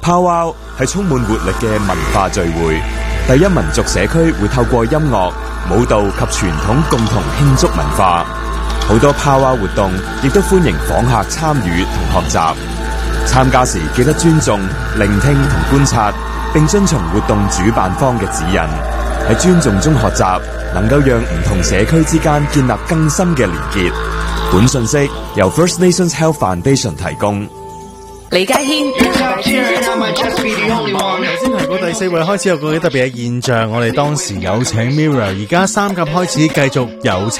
Powwow 係充滿活力嘅文化聚會，第一民族社區會透過音樂、舞蹈及傳統共同慶祝文化。好多 Powwow 活動亦都歡迎訪客參與同學習。參加時記得尊重、聆聽同觀察，並遵從活動主辦方嘅指引。喺尊重中學習，能夠讓唔同社區之間建立更深嘅連結。本信息由 First Nations Health Foundation 提供。 李家軒， 頭先提過第4位開始有個幾特別嘅現象，我哋當時有請 Mirror， 而家3甲開始繼續有請